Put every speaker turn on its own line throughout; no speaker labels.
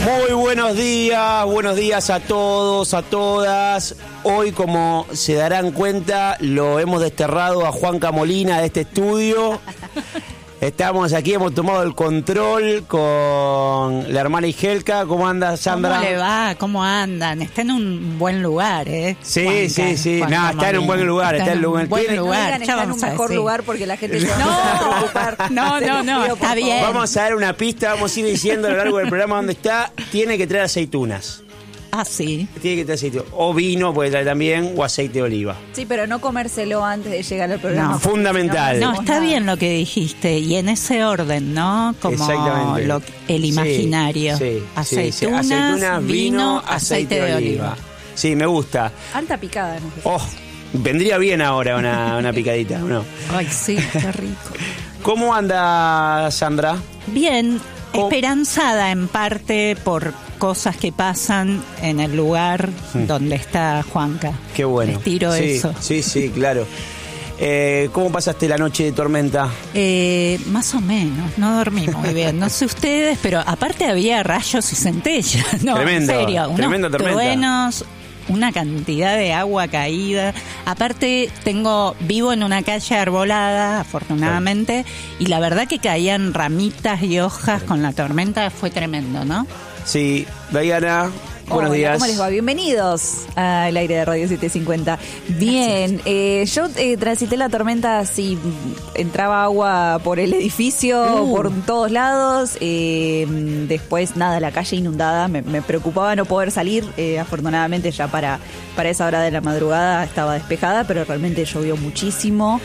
Muy buenos días a todos, a todas. Hoy, como se darán cuenta, lo hemos desterrado a Juanca Molina de este estudio. Estamos aquí, hemos tomado el control con la hermana Igelka. ¿Cómo anda, Sandra?
¿Cómo le va? ¿Cómo andan? Está en un buen lugar, ¿eh?
Sí,
Juanca,
sí.
Juanca
No, está en un buen lugar.
Está en un buen lugar.
No está en un mejor lugar porque la gente se va a preocupar.
No, está bien.
Vamos a dar una pista, vamos a ir diciendo a lo largo del programa dónde está. Tiene que traer aceitunas.
Ah, sí.
Tiene que traer aceite. O vino puede traer también, o aceite de oliva.
Sí, pero no comérselo antes de llegar al programa.
No,
fundamental.
No, está bien lo que dijiste. Y en ese orden, ¿no? Como el imaginario.
Sí,
aceitunas, vino, aceite de oliva.
Sí, me gusta.
Alta picada, ¿no?
Oh, vendría bien ahora una picadita, ¿no?
Ay, sí, qué rico.
¿Cómo anda, Sandra?
Bien, esperanzada en parte por cosas que pasan en el lugar donde está Juanca.
Qué bueno.
Les tiro eso.
Sí, claro. ¿Cómo pasaste la noche de tormenta?
Más o menos, no dormí muy bien. No sé ustedes, pero aparte había rayos y centellas. No,
tremendo,
en serio,
tremenda tormenta.
Truenos, una cantidad de agua caída. Aparte, vivo en una calle arbolada, afortunadamente, y la verdad que caían ramitas y hojas con la tormenta, fue tremendo, ¿no?
Sí, Diana, buenos días.
¿Cómo les va? Bienvenidos al aire de Radio 750. Bien, yo transité la tormenta así, entraba agua por el edificio, por todos lados, después nada, la calle inundada, me preocupaba no poder salir, afortunadamente ya para esa hora de la madrugada estaba despejada, pero realmente llovió muchísimo,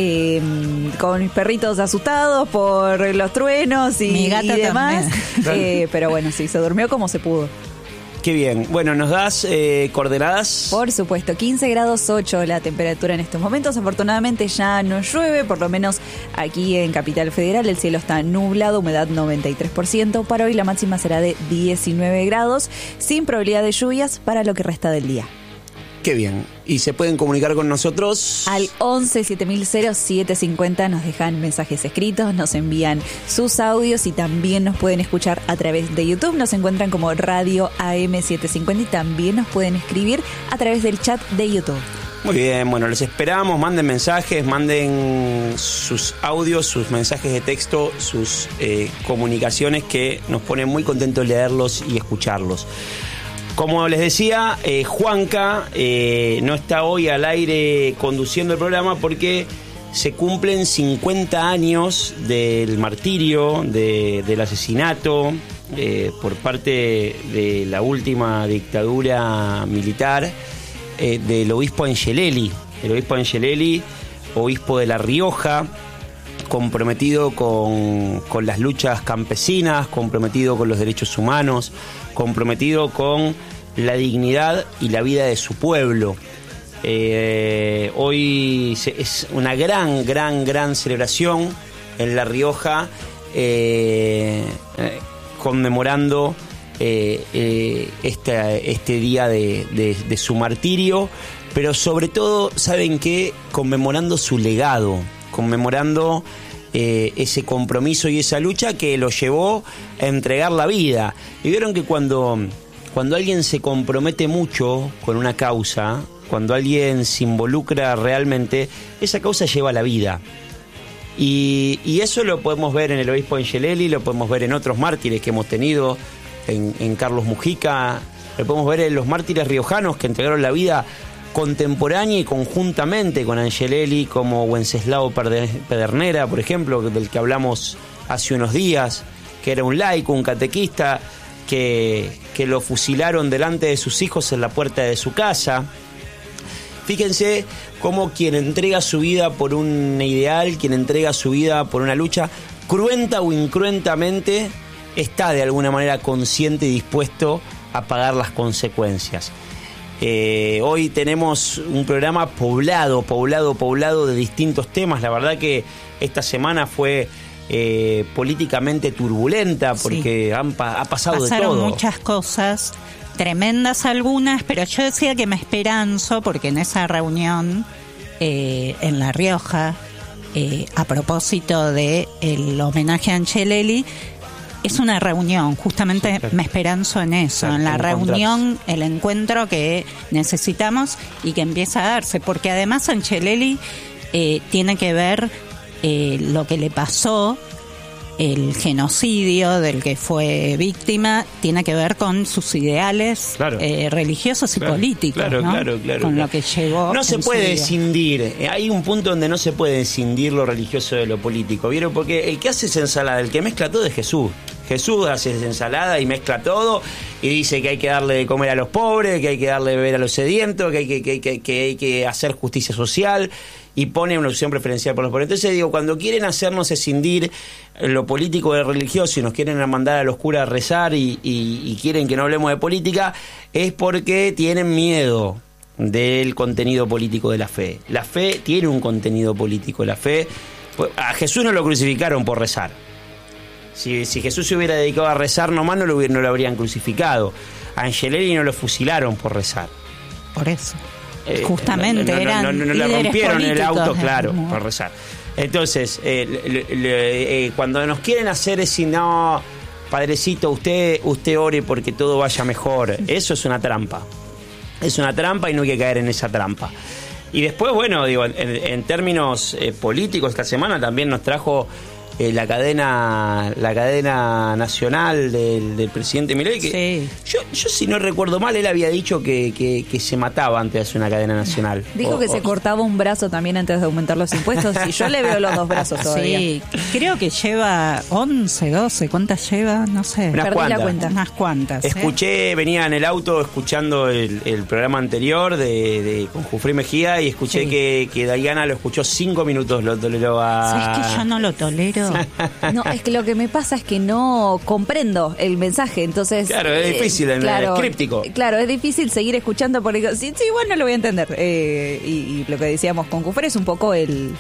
con mis perritos asustados por los truenos y demás, pero bueno, sí, se durmió como se pudo.
Qué bien. Bueno, ¿nos das coordenadas?
Por supuesto, 15 grados 8 la temperatura en estos momentos. Afortunadamente ya no llueve, por lo menos aquí en Capital Federal. El cielo está nublado, humedad 93%. Para hoy la máxima será de 19 grados, sin probabilidad de lluvias para lo que resta del día.
Qué bien. ¿Y se pueden comunicar con nosotros?
Al 11 7000 750 nos dejan mensajes escritos, nos envían sus audios y también nos pueden escuchar a través de YouTube. Nos encuentran como Radio AM750 y también nos pueden escribir a través del chat de YouTube.
Muy bien, bueno, les esperamos, manden mensajes, manden sus audios, sus mensajes de texto, sus comunicaciones, que nos ponen muy contentos leerlos y escucharlos. Como les decía, Juanca no está hoy al aire conduciendo el programa porque se cumplen 50 años del martirio, del asesinato por parte de la última dictadura militar del obispo Angelelli. El obispo Angelelli, obispo de La Rioja, comprometido con las luchas campesinas, comprometido con los derechos humanos, comprometido con la dignidad y la vida de su pueblo. Hoy es una gran celebración en La Rioja, conmemorando este día de su martirio, pero sobre todo, ¿saben qué? Conmemorando su legado, conmemorando ese compromiso y esa lucha que lo llevó a entregar la vida. Y vieron que cuando alguien se compromete mucho con una causa, cuando alguien se involucra realmente, esa causa lleva la vida. Y eso lo podemos ver en el obispo Angelelli, lo podemos ver en otros mártires que hemos tenido, en Carlos Mujica, lo podemos ver en los mártires riojanos que entregaron la vida contemporánea y conjuntamente con Angelelli, como Wenceslao Pedernera, por ejemplo, del que hablamos hace unos días, que era un laico, un catequista, que lo fusilaron delante de sus hijos en la puerta de su casa. Fíjense cómo quien entrega su vida por un ideal, quien entrega su vida por una lucha, cruenta o incruentamente, está de alguna manera consciente y dispuesto a pagar las consecuencias. Hoy tenemos un programa poblado de distintos temas. La verdad que esta semana fue políticamente turbulenta porque ha pasado de todo.
Pasaron muchas cosas, tremendas algunas, pero yo decía que me esperanzo porque en esa reunión en La Rioja, a propósito del homenaje a Angelelli, es una reunión, justamente me esperanzo en eso, en la reunión, el encuentro que necesitamos y que empieza a darse, porque además Angelelli tiene que ver lo que le pasó, el genocidio del que fue víctima, tiene que ver con sus ideales religiosos y políticos, ¿no? Con lo que llegó.
No se puede escindir, hay un punto donde no se puede escindir lo religioso de lo político, ¿vieron? Porque el que hace esa ensalada, el que mezcla todo es Jesús. Jesús hace esa ensalada y mezcla todo y dice que hay que darle de comer a los pobres, que hay que darle de beber a los sedientos, que hay que hacer justicia social y pone una opción preferencial por los pobres. Entonces digo, cuando quieren hacernos escindir lo político del religioso y nos quieren mandar a los curas a rezar y quieren que no hablemos de política, es porque tienen miedo del contenido político de la fe. La fe tiene un contenido político, la fe... A Jesús no lo crucificaron por rezar. Si Jesús se hubiera dedicado a rezar nomás, no lo habrían crucificado. A Angelelli no lo fusilaron por rezar.
Por eso. Justamente eran
no le rompieron el auto, claro,
¿no?
por rezar. Entonces, cuando nos quieren hacer decir, no, padrecito, usted ore porque todo vaya mejor, eso es una trampa. Es una trampa y no hay que caer en esa trampa. Y después, bueno, digo, en términos políticos, esta semana también nos trajo la cadena nacional del presidente Milei, que yo si no recuerdo mal, él había dicho que se mataba antes de hacer una cadena nacional.
Dijo que se cortaba un brazo también antes de aumentar los impuestos, y yo le veo los dos brazos todavía.
Sí, creo que lleva 11, 12, ¿cuántas lleva? No sé.
Perdí la cuenta.
Unas cuantas.
Escuché, venía en el auto escuchando el programa anterior con Jufré Mejía y escuché que Diana lo escuchó 5 minutos, lo toleró a...
¿Sabes que yo no lo tolero?
No, es que lo que me pasa es que no comprendo el mensaje, entonces...
Claro, es difícil, es críptico.
Claro, es difícil seguir escuchando porque sí, bueno, lo voy a entender. Y lo que decíamos con Cufré es un poco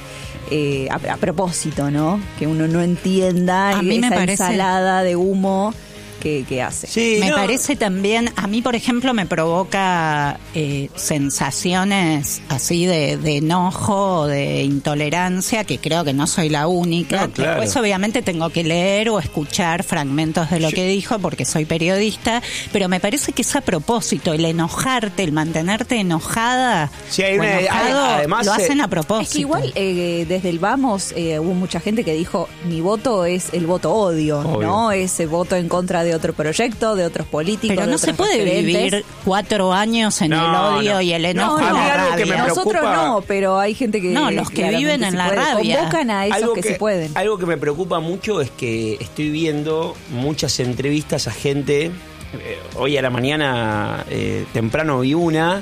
a propósito, ¿no? Que uno no entienda
a mí
esa
me parece...
ensalada de humo que hace.
Sí, me parece también, a mí por ejemplo me provoca sensaciones así de enojo, de intolerancia, que creo que no soy la única.
No, claro.
Después obviamente tengo que leer o escuchar fragmentos de lo que dijo porque soy periodista, pero me parece que es a propósito, el enojarte, el mantenerte enojada,
sí, hay enojado, además,
lo
hacen a propósito.
Es que igual desde el Vamos hubo mucha gente que dijo, mi voto es el voto odio. ¿No? Ese voto en contra de otro proyecto, de otros políticos.
Pero no se puede vivir 4 años en el odio y el enojo y la rabia.
Nosotros no, pero hay gente que...
No, los que viven en la rabia.
Convocan a esos que se pueden.
Algo que me preocupa mucho es que estoy viendo muchas entrevistas a gente. Hoy a la mañana, temprano vi una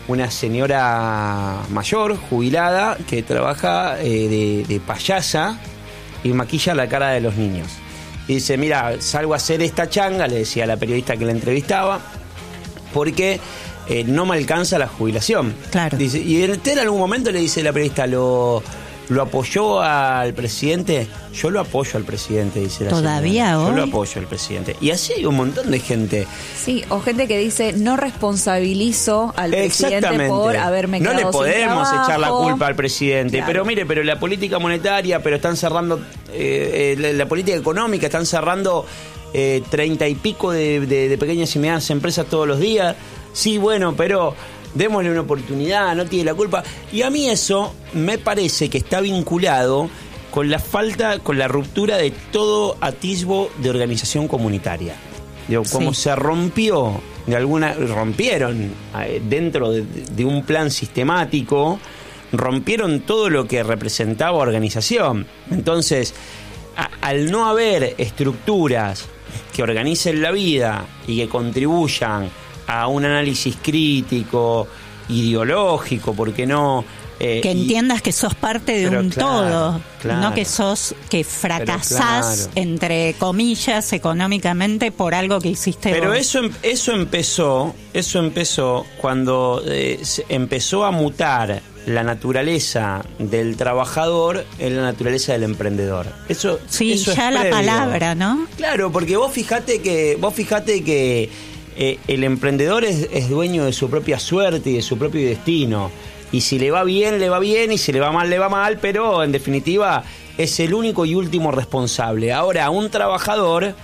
señora mayor, jubilada, que trabaja de payasa y maquilla la cara de los niños. Y dice, mira, salgo a hacer esta changa, le decía a la periodista que la entrevistaba, porque no me alcanza la jubilación.
Claro.
Dice, y en algún momento le dice la periodista, ¿lo apoyó al presidente? Yo lo apoyo al presidente, dice la
¿Todavía
señora.
hoy?
Yo lo apoyo al presidente. Y así hay un montón de gente.
Sí, o gente que dice, no responsabilizo al presidente por haberme quedado sin trabajo. No le podemos
echar la culpa al presidente.
Claro.
Pero la política monetaria, pero están cerrando la política económica, están cerrando 30 y pico de pequeñas y medianas empresas todos los días. Sí, bueno, pero démosle una oportunidad, no tiene la culpa. Y a mí eso me parece que está vinculado con la ruptura de todo atisbo de organización comunitaria. Digo, como se rompieron dentro de un plan sistemático, rompieron todo lo que representaba organización. Entonces, al no haber estructuras que organicen la vida y que contribuyan a un análisis crítico, ideológico, ¿por qué no?
Que entiendas que sos parte de un todo, no que fracasás, entre comillas, económicamente por algo que hiciste
pero
vos.
Eso empezó cuando empezó a mutar la naturaleza del trabajador en la naturaleza del emprendedor. Eso
ya la palabra, ¿no?
Claro, porque vos fijate que el emprendedor es dueño de su propia suerte y de su propio destino. Y si le va bien, y si le va mal, pero en definitiva es el único y último responsable. Ahora, un trabajador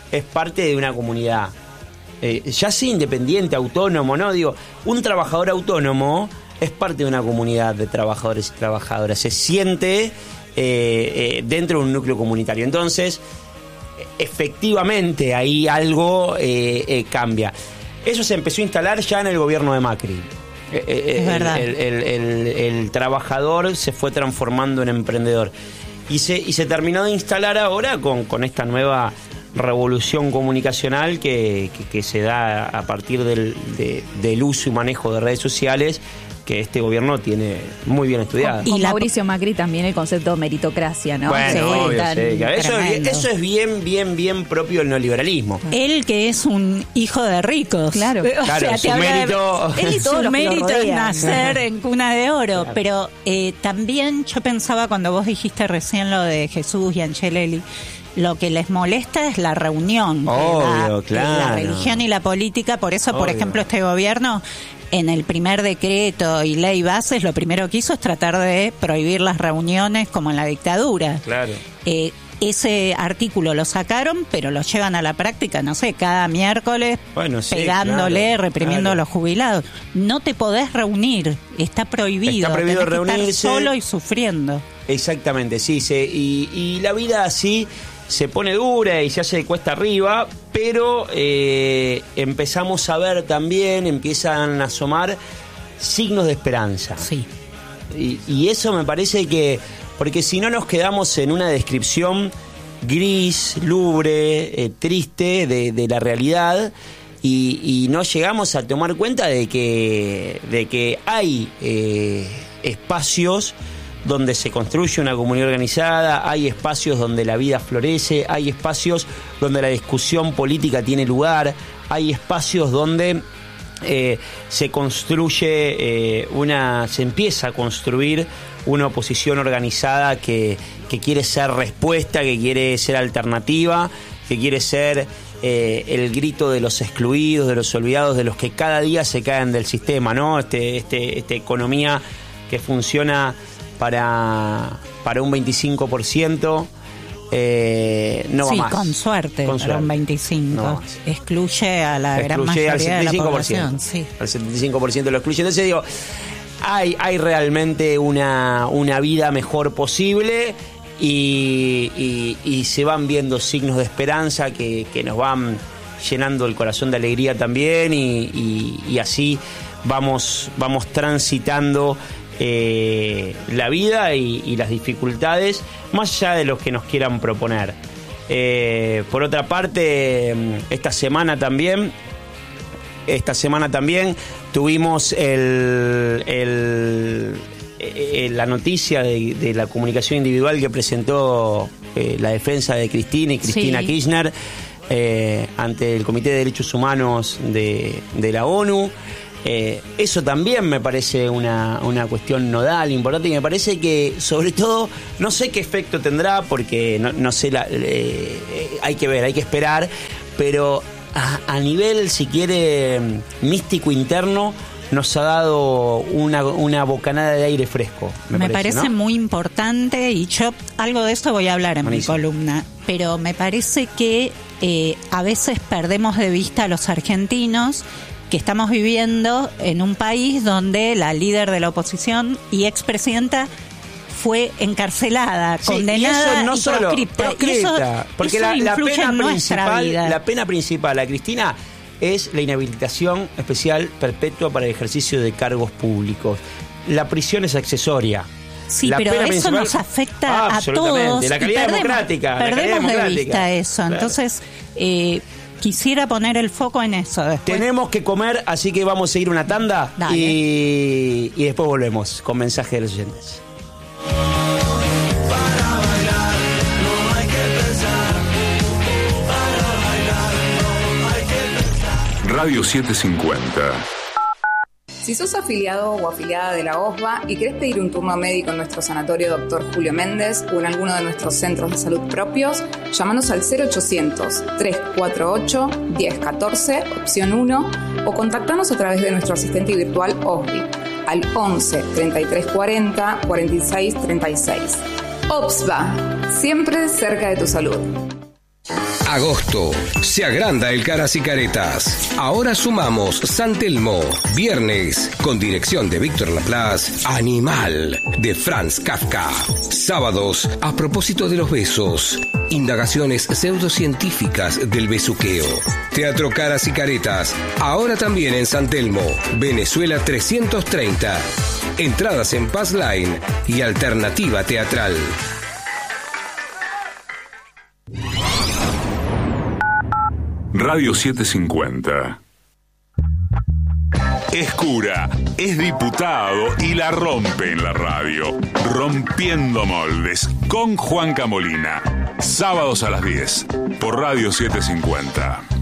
es parte de una comunidad. Ya sea independiente, autónomo, ¿no? Digo, un trabajador autónomo es parte de una comunidad de trabajadores y trabajadoras. Se siente dentro de un núcleo comunitario. Entonces, efectivamente, ahí algo cambia. Eso se empezó a instalar ya en el gobierno de Macri.
Es verdad.
El trabajador se fue transformando en emprendedor. Y se terminó de instalar ahora con esta nueva revolución comunicacional que se da a partir del uso y manejo de redes sociales, que este gobierno tiene muy bien estudiado.
Y Mauricio Macri también el concepto de meritocracia, ¿no?
Bueno,
sí,
obvio, sí. Eso es bien propio del neoliberalismo.
Él que es un hijo de ricos.
Claro.
O sea,
su mérito...
Su mérito es nacer en cuna de oro. Claro. Pero también yo pensaba cuando vos dijiste recién lo de Jesús y Angelelli, lo que les molesta es la reunión.
Obvio, claro.
La religión y la política. Por eso, por ejemplo, este gobierno, en el primer decreto y ley bases, lo primero que hizo es tratar de prohibir las reuniones como en la dictadura.
Claro.
Ese artículo lo sacaron, pero lo llevan a la práctica, no sé, cada miércoles, pegándole, reprimiendo a los jubilados. No te podés reunir, está prohibido.
Está prohibido
tenés
reunirse.
Que estar solo y sufriendo.
Exactamente, sí. Y la vida así se pone dura y se hace cuesta arriba, pero empezamos a ver también, empiezan a asomar signos de esperanza.
Sí.
Y eso me parece que, porque si no nos quedamos en una descripción gris, lúgubre, triste de la realidad, y no llegamos a tomar cuenta de que hay espacios donde se construye una comunidad organizada, hay espacios donde la vida florece, hay espacios donde la discusión política tiene lugar, hay espacios donde se construye se empieza a construir una oposición organizada que quiere ser respuesta, que quiere ser alternativa, que quiere ser el grito de los excluidos, de los olvidados, de los que cada día se caen del sistema, ¿no? Esta economía que funciona para un 25%, no va más.
Con suerte, para un 25%. No, excluye a la gran mayoría de la población. Sí.
Al 75% lo excluye. Entonces digo, hay realmente una vida mejor posible y se van viendo signos de esperanza que nos van llenando el corazón de alegría también y así vamos transitando la vida y las dificultades más allá de los que nos quieran proponer. Por otra parte, esta semana también tuvimos la noticia de la comunicación individual que presentó la defensa de Cristina y Cristina Kirchner ante el Comité de Derechos Humanos de la ONU. Eso también me parece una cuestión nodal, importante, y me parece que, sobre todo, no sé qué efecto tendrá, porque no sé, hay que ver, hay que esperar, pero a nivel, si quiere, místico interno, nos ha dado una bocanada de aire fresco. Me parece, ¿no?
Muy importante, y yo algo de eso voy a hablar en mi columna, pero me parece que a veces perdemos de vista a los argentinos, que estamos viviendo en un país donde la líder de la oposición y expresidenta fue encarcelada, condenada y proscripta.
Porque
eso
la
pena
principal a Cristina es la inhabilitación especial perpetua para el ejercicio de cargos públicos. La prisión es accesoria.
Sí, pero eso nos afecta a todos.
La calidad democrática.
Perdemos de vista eso. Claro. Entonces, quisiera poner el foco en eso después.
Tenemos que comer, así que vamos a ir una tanda y después volvemos con mensaje de los oyentes.
Radio 750.
Si sos afiliado o afiliada de la OSBA y querés pedir un turno médico en nuestro sanatorio Dr. Julio Méndez o en alguno de nuestros centros de salud propios, llámanos al 0800-348-1014, opción 1, o contactanos a través de nuestro asistente virtual OSBI al 11 33 40 46 36. OSBA, siempre cerca de tu salud.
Agosto. Se agranda el Caras y Caretas. Ahora sumamos San Telmo. Viernes, con dirección de Víctor Laplace, Animal, de Franz Kafka. Sábados, a propósito de los besos. Indagaciones pseudocientíficas del besuqueo. Teatro Caras y Caretas. Ahora también en San Telmo, Venezuela 330. Entradas en Pass Line y Alternativa Teatral.
Radio 750. Es cura, es diputado y la rompe en la radio. Rompiendo Moldes con Juanca Molina. Sábados a las 10 por Radio 750.